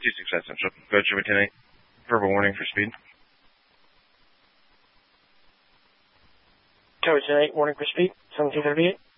2 Central. Go ahead, Trooper 10-8. Verbal warning for speed. Tower 10-8, warning for speed, 1738.